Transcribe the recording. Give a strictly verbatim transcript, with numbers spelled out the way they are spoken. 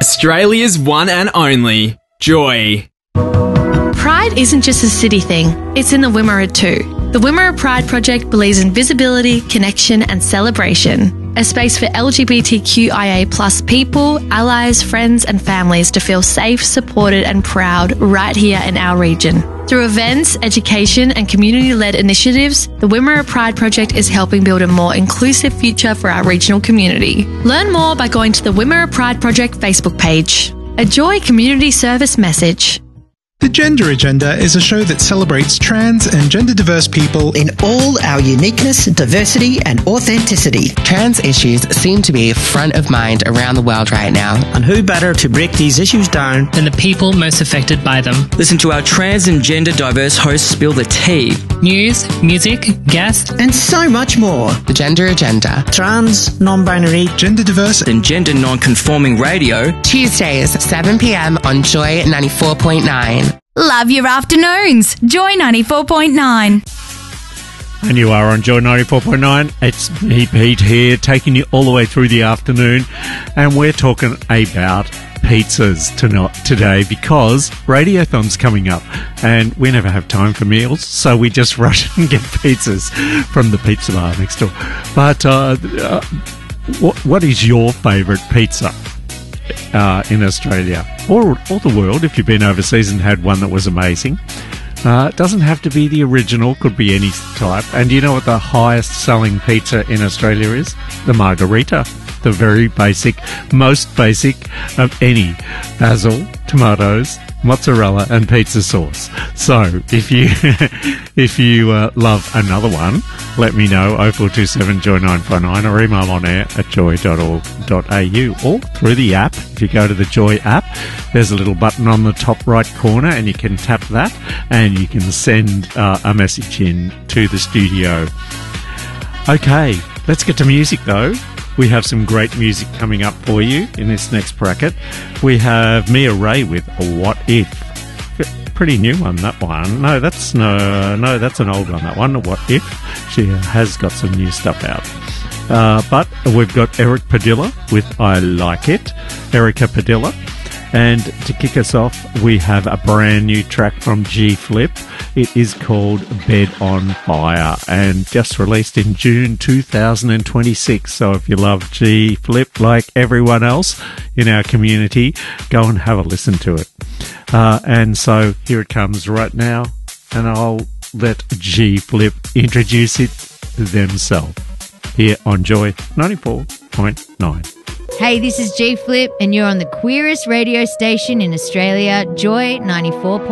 Australia's one and only Joy. Pride isn't just a city thing, it's in the Wimmera too. The Wimmera Pride Project believes in visibility, connection and celebration. A space for L G B T Q I A plus people, allies, friends and families to feel safe, supported and proud right here in our region. Through events, education and community-led initiatives, the Wimmera Pride Project is helping build a more inclusive future for our regional community. Learn more by going to the Wimmera Pride Project Facebook page. A Joy community service message. The Gender Agenda is a show that celebrates trans and gender diverse people in all our uniqueness, diversity and authenticity. Trans issues seem to be front of mind around the world right now. And who better to break these issues down than the people most affected by them? Listen to our trans and gender diverse hosts spill the tea. News, music, guests, and so much more. The Gender Agenda. Trans, non-binary, gender diverse and gender non-conforming radio. Tuesdays, seven p.m. on Joy ninety-four point nine. Love your afternoons. Joy ninety-four point nine. And you are on Joy ninety-four point nine. It's me, Pete, here, taking you all the way through the afternoon. And we're talking about pizzas tonight, today, because Radiothon's coming up. And we never have time for meals, so we just rush and get pizzas from the pizza bar next door. But uh, uh, what, what is your favourite pizza uh, in Australia? Or, or the world, if you've been overseas and had one that was amazing. Uh, it doesn't have to be the original, could be any type. And do you know what the highest selling pizza in Australia is? The margarita. The very basic, most basic of any. Basil, tomatoes, mozzarella and pizza sauce. So if you if you uh, love another one, let me know. oh four two seven joy nine five nine or email on air at joy dot org dot a u or through the app. If you go to the Joy app, there's a little button on the top right corner and you can tap that and you can send uh, a message in to the studio. Okay, let's get to music though. We have some great music coming up for you in this next bracket. We have Mia Ray with What If. Pretty new one, that one. No, that's no, no, that's an old one, that one. What If. She has got some new stuff out. Uh, but we've got Eric Padilla with I Like It. Erica Padilla. And to kick us off, we have a brand new track from G-Flip. It is called Bed on Fire and just released in June two thousand twenty-six. So if you love G-Flip like everyone else in our community, go and have a listen to it. Uh, and so here it comes right now, and I'll let G-Flip introduce it themselves here on Joy ninety-four point nine. Hey, this is G-Flip, and you're on the queerest radio station in Australia, Joy ninety-four point nine.